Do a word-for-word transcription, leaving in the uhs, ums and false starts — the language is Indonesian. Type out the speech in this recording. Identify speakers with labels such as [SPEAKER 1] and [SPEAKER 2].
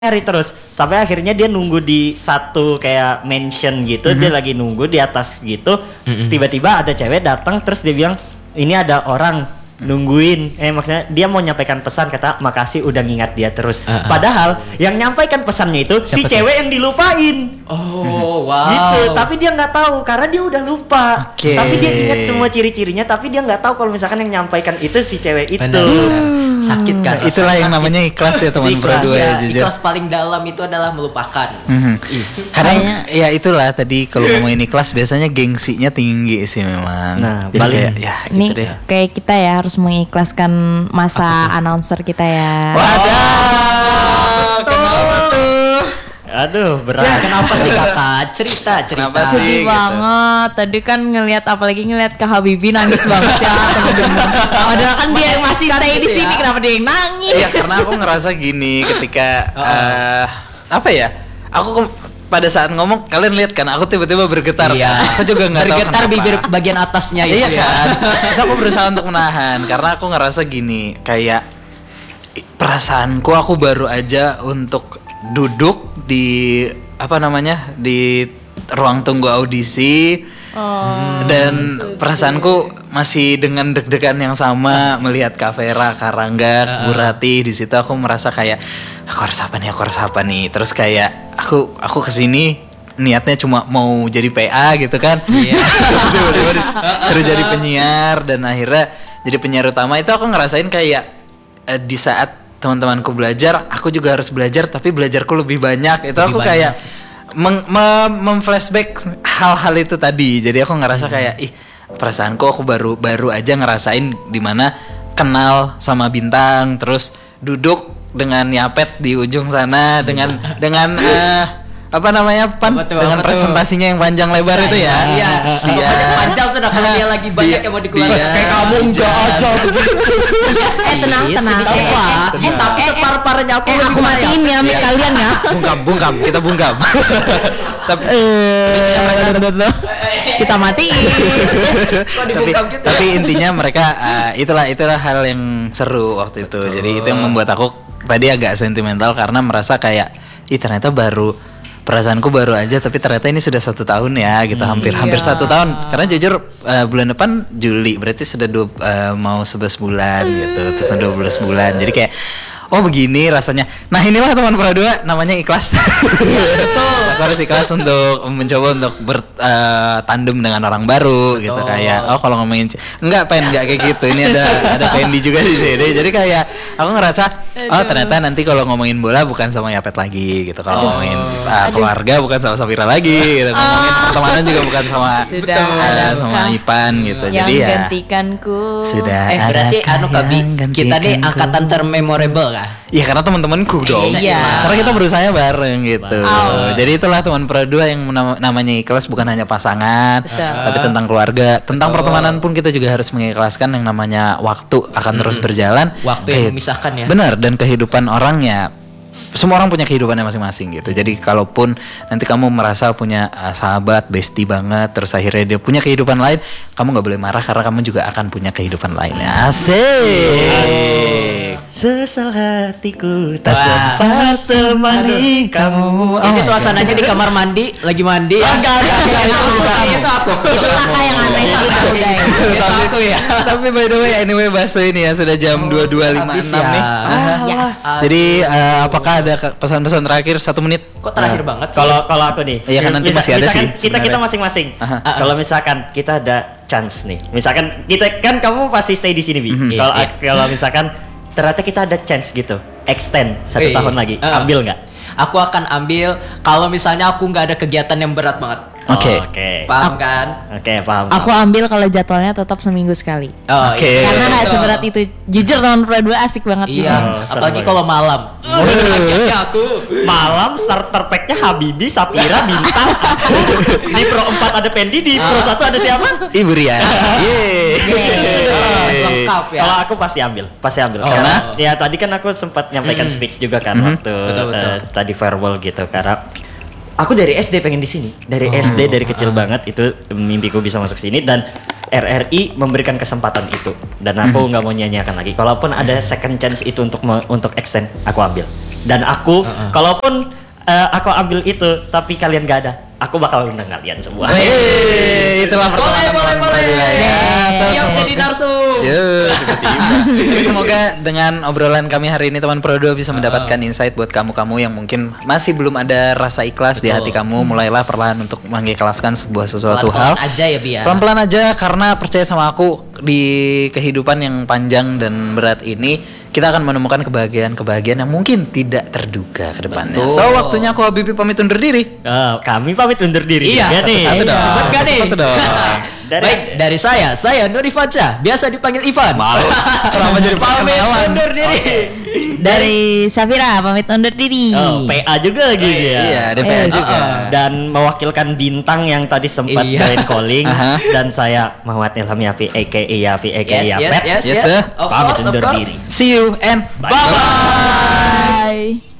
[SPEAKER 1] nyari terus sampai akhirnya dia nunggu di satu kayak mansion gitu, mm-hmm. dia lagi nunggu di atas gitu, mm-hmm. tiba-tiba ada cewek datang terus dia bilang ini ada orang nungguin, eh maksudnya dia mau nyampaikan pesan, kata makasih udah ngingat dia terus. Uh-uh. Padahal yang nyampaikan pesannya itu siapa si cewek yang dilupain.
[SPEAKER 2] Oh wow.
[SPEAKER 1] Gitu, tapi dia nggak tahu karena dia udah lupa. Okay. Tapi dia ingat semua ciri-cirinya, tapi dia nggak tahu kalau misalkan yang nyampaikan itu si cewek itu.
[SPEAKER 2] Benar. Sakit kan?
[SPEAKER 3] Nah, itulah yang namanya ikhlas ya teman berdua ya, jujur.
[SPEAKER 2] Ikhlas paling dalam itu adalah melupakan.
[SPEAKER 3] Mm-hmm. Karena ya itulah tadi kalau ngomongin ikhlas biasanya gengsinya tinggi sih memang.
[SPEAKER 1] Nah, balik
[SPEAKER 3] ya
[SPEAKER 4] ini
[SPEAKER 3] gitu deh.
[SPEAKER 4] Kayak kita ya harus mengikhlaskan masa announcer kita ya.
[SPEAKER 3] Waduh, kenapa tuh?
[SPEAKER 1] Aduh, berat.
[SPEAKER 2] Ya, kenapa sih kakak? Cerita, cerita.
[SPEAKER 3] Kenapa sih?
[SPEAKER 4] Sedih
[SPEAKER 3] gitu.
[SPEAKER 4] banget. Tadi kan ngelihat, apalagi ngelihat Kak Habibie nangis banget ya teman-teman. Padahal kan dia yang masih stay di sini, kenapa dia yang nangis?
[SPEAKER 3] Iya, karena aku ngerasa gini ketika uh, apa ya? Aku ke- pada saat ngomong kalian lihat kan aku tiba-tiba bergetar.
[SPEAKER 2] Iya.
[SPEAKER 3] Kan? Aku juga nggak tahu
[SPEAKER 2] bergetar
[SPEAKER 3] kenapa.
[SPEAKER 2] bibir bagian atasnya itu.
[SPEAKER 3] Iya
[SPEAKER 2] ya.
[SPEAKER 3] kan. Itu aku berusaha untuk menahan karena aku ngerasa gini, kayak perasaanku aku baru aja untuk duduk di apa namanya di ruang tunggu audisi. Oh, dan perasaanku masih dengan deg-degan yang sama melihat Kak Vera, Kak Rangga, Bu Rati di situ. Aku merasa kayak aku harus apa nih, aku harus apa nih. Terus kayak aku aku kesini niatnya cuma mau jadi P A gitu kan. Iya. Tiba-tiba disuruh jadi penyiar dan akhirnya jadi penyiar utama. Itu aku ngerasain kayak eh, di saat teman-temanku belajar, aku juga harus belajar tapi belajarku lebih banyak. Itu
[SPEAKER 2] lebih
[SPEAKER 3] aku
[SPEAKER 2] banyak.
[SPEAKER 3] kayak Mem- mem- memflashback hal-hal itu tadi. Jadi aku ngerasa hmm. kayak ih perasaanku aku baru baru aja ngerasain dimana kenal sama Bintang, terus duduk dengan Yapet di ujung sana dengan dengan uh, apa namanya pan
[SPEAKER 2] apa tuh,
[SPEAKER 3] dengan
[SPEAKER 2] apa
[SPEAKER 3] presentasinya tuh? Yang panjang lebar
[SPEAKER 2] ya,
[SPEAKER 3] itu ya.
[SPEAKER 2] Iya. Iya. Panjang sudah kalau dia lagi banyak yang mau dikeluarkan.
[SPEAKER 3] Kayak kamu enggak aja.
[SPEAKER 4] Eh tenang tenang. Eh, eh, eh,
[SPEAKER 2] eh, tapi separ-parnya aku
[SPEAKER 4] Eh aku
[SPEAKER 2] lebih
[SPEAKER 4] matiin ya mic kalian ya.
[SPEAKER 3] Bungkam, bungkam, kita bungkam. Tapi
[SPEAKER 4] Eh kita matiin.
[SPEAKER 2] Kok
[SPEAKER 3] tapi,
[SPEAKER 2] dibungkam gitu
[SPEAKER 3] tapi
[SPEAKER 2] ya?
[SPEAKER 3] intinya mereka uh, itulah itulah hal yang seru waktu itu.
[SPEAKER 2] Betul.
[SPEAKER 3] Jadi itu yang membuat aku tadi agak sentimental karena merasa kayak ih ternyata baru perasaanku baru aja tapi ternyata ini sudah satu tahun ya gitu.
[SPEAKER 4] Hmm,
[SPEAKER 3] hampir
[SPEAKER 4] iya.
[SPEAKER 3] hampir satu tahun karena jujur uh, bulan depan Juli berarti sudah dua, uh, mau sebelas bulan gitu, terus dua belas bulan. Jadi kayak oh begini rasanya. Nah inilah teman Produa namanya ikhlas. Betul. Aku harus ikhlas untuk mencoba untuk bertandem uh, dengan orang baru. Betul. Gitu kayak oh kalau ngomongin enggak pen enggak kayak gitu. Ini ada ada Pendi juga di sini. Jadi kayak aku ngerasa oh ternyata nanti kalau ngomongin bola bukan sama Yapet lagi gitu. Kalau ngomongin uh, keluarga bukan sama Safira lagi gitu. Ngomongin pertemanan juga bukan sama
[SPEAKER 4] Sudah
[SPEAKER 3] uh, sama Ipan gitu.
[SPEAKER 4] Yang
[SPEAKER 3] Jadi ya
[SPEAKER 4] gantikanku.
[SPEAKER 3] sudah
[SPEAKER 2] Eh berarti anu Kabi, kita nih angkatan termemorable kan?
[SPEAKER 3] ya karena teman-temanku dong.
[SPEAKER 4] Iya.
[SPEAKER 3] Karena kita berusaha bareng gitu.
[SPEAKER 4] Wow.
[SPEAKER 3] Jadi itulah teman Produa yang nam- namanya ikhlas bukan hanya pasangan,
[SPEAKER 4] Betul.
[SPEAKER 3] tapi tentang keluarga, tentang
[SPEAKER 2] Betul.
[SPEAKER 3] pertemanan pun kita juga harus mengikhlaskan yang namanya waktu akan terus berjalan.
[SPEAKER 2] Waktu yang
[SPEAKER 3] Kehi-
[SPEAKER 2] memisahkan ya.
[SPEAKER 3] Benar, dan kehidupan orangnya. Semua orang punya kehidupannya masing-masing gitu. Jadi kalaupun nanti kamu merasa punya uh, sahabat, bestie banget, terus akhirnya dia punya kehidupan lain, kamu nggak boleh marah karena kamu juga akan punya kehidupan lainnya. Asik.
[SPEAKER 1] Sesal hatiku tak
[SPEAKER 2] Wah.
[SPEAKER 1] sempat temani kamu.
[SPEAKER 2] Ini suasananya di kamar mandi, lagi mandi.
[SPEAKER 3] Oh, enggak, enggak, enggak, itu bukan.
[SPEAKER 2] Itu aku.
[SPEAKER 4] Itu kakak yang aneh sih udah udah.
[SPEAKER 2] Itu aku ya.
[SPEAKER 3] Tapi by the way anyway bahasa ini ya sudah jam dua puluh dua lima puluh enam
[SPEAKER 2] habis
[SPEAKER 3] nih.
[SPEAKER 2] ya.
[SPEAKER 4] Yes.
[SPEAKER 3] Jadi uh, apakah ada ke- pesan-pesan terakhir satu menit?
[SPEAKER 2] Kok terakhir banget sih?
[SPEAKER 1] Kalau kalau aku nih,
[SPEAKER 3] Iya kan nanti
[SPEAKER 1] misa-
[SPEAKER 3] masih ada
[SPEAKER 1] misalkan
[SPEAKER 3] sih
[SPEAKER 1] kita kita
[SPEAKER 3] sebenarnya.
[SPEAKER 1] masing-masing.
[SPEAKER 3] Aha.
[SPEAKER 1] Kalau misalkan kita ada chance nih, misalkan kita kan kamu pasti stay di sini bi.
[SPEAKER 3] Mhm.
[SPEAKER 1] Kalau
[SPEAKER 2] Iya,
[SPEAKER 1] kalau misalkan ternyata kita ada chance gitu, extend satu
[SPEAKER 2] Wih.
[SPEAKER 1] tahun lagi,
[SPEAKER 2] Uh.
[SPEAKER 1] ambil nggak?
[SPEAKER 2] Aku akan ambil kalau misalnya aku nggak ada kegiatan yang berat banget.
[SPEAKER 3] Oke.
[SPEAKER 1] Oh, Oke.
[SPEAKER 2] Paham kan?
[SPEAKER 1] Oke, paham.
[SPEAKER 4] Aku ambil kalau jadwalnya tetap seminggu sekali.
[SPEAKER 2] Oh,
[SPEAKER 3] Oke.
[SPEAKER 2] iya.
[SPEAKER 4] Karena nggak
[SPEAKER 2] Betul.
[SPEAKER 4] seberat itu. Jujur teman Produa asik banget.
[SPEAKER 2] Iya,
[SPEAKER 1] Oh, seru
[SPEAKER 2] apalagi
[SPEAKER 1] banget.
[SPEAKER 2] kalau malam. Akhirnya aku
[SPEAKER 1] Malam starter pack-nya Habibie, Safira, Bintang. Di Pro empat ada Pendi, di Pro satu ada siapa?
[SPEAKER 3] Ibu Ria. Yeay.
[SPEAKER 2] Yeay. Lengkap ya.
[SPEAKER 1] Kalau aku pasti ambil, pasti ambil.
[SPEAKER 2] Oh.
[SPEAKER 1] Karena ya tadi kan aku sempat nyampaikan
[SPEAKER 2] Mm.
[SPEAKER 1] speech juga kan
[SPEAKER 3] Mhm.
[SPEAKER 1] waktu
[SPEAKER 2] Betul, betul.
[SPEAKER 1] eh, tadi farewell gitu karena aku dari S D pengen di sini. Dari
[SPEAKER 2] Oh.
[SPEAKER 1] S D dari kecil banget itu mimpiku bisa masuk sini dan R R I memberikan kesempatan itu dan aku nggak mau nyanyiakan lagi. Kalaupun ada second chance itu untuk me- untuk extend, aku ambil. Dan aku uh-uh. kalaupun uh, aku ambil itu tapi kalian gak ada, aku bakal undang kalian semua.
[SPEAKER 3] Hei, itulah
[SPEAKER 2] Boleh, boleh, boleh.
[SPEAKER 3] Ya,
[SPEAKER 2] Siap jadi narsum.
[SPEAKER 3] Tapi semoga dengan obrolan kami hari ini teman Prodo bisa mendapatkan insight buat kamu-kamu yang mungkin masih belum ada rasa ikhlas Betul. di hati kamu. Mulailah perlahan untuk mengikhlaskan sebuah sesuatu
[SPEAKER 2] Pelan-pelan
[SPEAKER 3] hal.
[SPEAKER 2] aja ya, Bi ya.
[SPEAKER 3] Pelan-pelan aja, karena percaya sama aku, di kehidupan yang panjang dan berat ini kita akan menemukan kebahagiaan-kebahagiaan yang mungkin tidak terduga ke depannya.
[SPEAKER 2] Betul.
[SPEAKER 3] So, waktunya aku Habibie pamit undur diri.
[SPEAKER 1] Uh, kami pamit undur diri.
[SPEAKER 2] Iya,
[SPEAKER 1] ya, nih.
[SPEAKER 3] Satu dong.
[SPEAKER 2] Sebut gak nih?
[SPEAKER 3] Satu dong.
[SPEAKER 1] Dari,
[SPEAKER 2] Baik, dari saya, saya Nuri Faca, biasa dipanggil Ivan.
[SPEAKER 3] Males. Kenapa jadi
[SPEAKER 2] pamit
[SPEAKER 3] perkenalan?
[SPEAKER 2] undur diri.
[SPEAKER 4] Dari Safira pamit undur diri.
[SPEAKER 1] Oh, P A juga lagi ya.
[SPEAKER 3] Iya, ada P A
[SPEAKER 4] Eh,
[SPEAKER 3] juga.
[SPEAKER 1] Dan mewakilkan bintang yang tadi sempat
[SPEAKER 2] Iya.
[SPEAKER 1] join calling.
[SPEAKER 3] Aha.
[SPEAKER 1] Dan saya Muhammad Ilham Yafi A K A Yafi A K A
[SPEAKER 2] Yes, yes,
[SPEAKER 1] Yapet.
[SPEAKER 2] yes,
[SPEAKER 3] Yes,
[SPEAKER 2] yes.
[SPEAKER 3] sir.
[SPEAKER 2] Of
[SPEAKER 1] Pamit
[SPEAKER 2] course, of
[SPEAKER 1] undur
[SPEAKER 2] course.
[SPEAKER 1] diri.
[SPEAKER 3] See you and
[SPEAKER 1] Bye.
[SPEAKER 3] bye-bye.
[SPEAKER 4] Bye.